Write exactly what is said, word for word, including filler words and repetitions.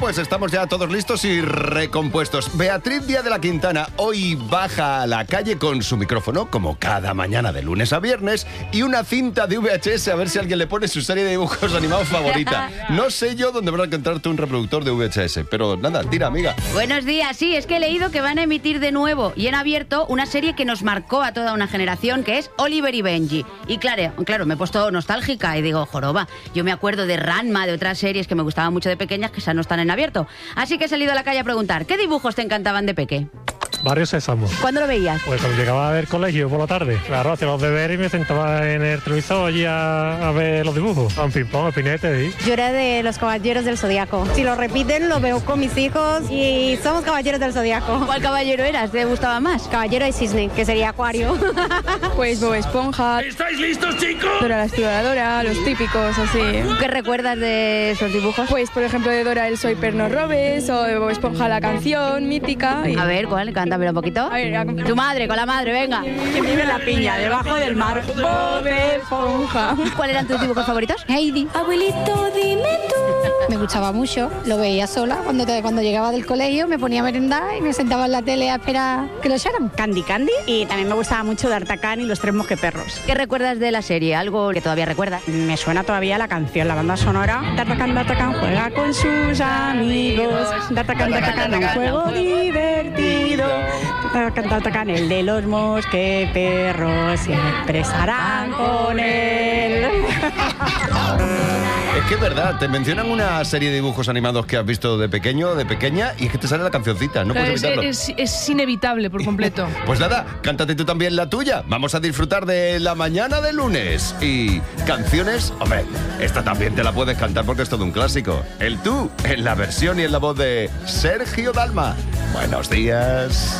pues estamos ya todos listos y recompuestos. Beatriz Díaz de la Quintana hoy baja a la calle con su micrófono, como cada mañana de lunes a viernes, y una cinta de V H S a ver si alguien le pone su serie de dibujos animados favorita. No sé yo dónde vas a encontrarte un reproductor de V H S, pero nada, tira, amiga. Buenos días, sí, es que he leído que van a emitir de nuevo y en abierto una serie que nos marcó a toda una generación, que es Oliver y Benji. Y claro, claro, me he puesto nostálgica y digo, joroba, yo me acuerdo de Ranma, de otras series que me gustaban mucho de pequeñas, que esas no están en abierto. Así que he salido a la calle a preguntar, ¿qué dibujos te encantaban de peque? Barrio Sésamo. ¿Cuándo lo veías? Pues cuando llegaba del colegio por la tarde. Claro, hacía los deberes y me sentaba en el televisor allí a, a ver los dibujos. A un ping-pong, a pinete, ¿sí? Yo era de los Caballeros del Zodiaco. Si lo repiten, lo veo con mis hijos y somos Caballeros del Zodiaco. ¿Cuál caballero eras? ¿Te gustaba más? Caballero de Cisne, que sería Acuario. Pues Bob Esponja. ¿Estáis listos, chicos? Dora la Exploradora, los típicos, así. ¿Qué recuerdas de esos dibujos? Pues, por ejemplo, de Dora el Soy Perno Robes o de Bob Esponja la canción mítica. Y... A ver, ¿cuál? Cántamelo un poquito. A ver, a... Tu madre, con la madre, venga. Que vive la piña debajo del mar. Bob Esponja. ¿Cuáles eran tus dibujos favoritos? Heidi. Abuelito, dime tú. Me gustaba mucho, lo veía sola. Cuando, te, cuando llegaba del colegio me ponía a merendar y me sentaba en la tele a esperar que lo echaran. Candy Candy, y también me gustaba mucho D'Artagnan y los tres mosqueperros. ¿Qué recuerdas de la serie? ¿Algo que todavía recuerdas? Me suena todavía la canción, la banda sonora. D'Artagnan, D'Artagnan juega con sus amigos. D'Artagnan, D'Artagnan, un juego divertido. D'Artagnan, D'Artagnan, el de los mosqueperros, siempre estarán con él. Es que es verdad, te mencionan una serie de dibujos animados que has visto de pequeño, de pequeña, y es que te sale la cancioncita, no Claro, puedes es, evitarlo. es, es inevitable por completo. Pues nada, cántate tú también la tuya. Vamos a disfrutar de la mañana de lunes. Y canciones, hombre, esta también te la puedes cantar porque es todo un clásico. El Tú, en la versión y en la voz de Sergio Dalma. Buenos días.